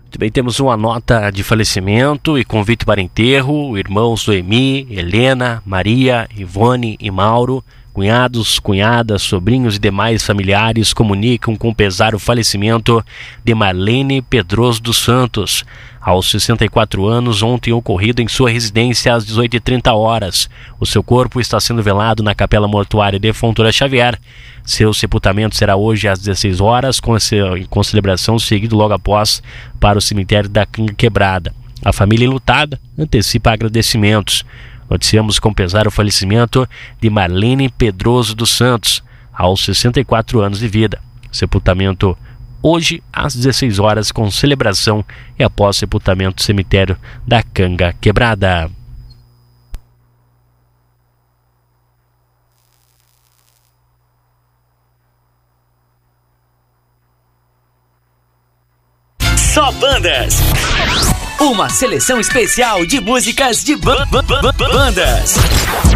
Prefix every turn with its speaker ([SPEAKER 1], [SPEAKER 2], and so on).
[SPEAKER 1] Também temos uma nota de falecimento e convite para enterro. Irmãos Noemi, Helena, Maria, Ivone e Mauro, cunhados, cunhadas, sobrinhos e demais familiares comunicam com pesar o falecimento de Marlene Pedroso dos Santos, aos 64 anos, ontem ocorrido em sua residência às 18h30. O seu corpo está sendo velado na Capela Mortuária de Fontoura Xavier. Seu sepultamento será hoje às 16 horas, com celebração seguido logo após para o cemitério da Canga Quebrada. A família enlutada antecipa agradecimentos. Noticiamos com pesar o falecimento de Marlene Pedroso dos Santos, aos 64 anos de vida. Sepultamento hoje às 16 horas, com celebração e após sepultamento cemitério da Canga Quebrada.
[SPEAKER 2] Só bandas. Uma seleção especial de músicas de bandas.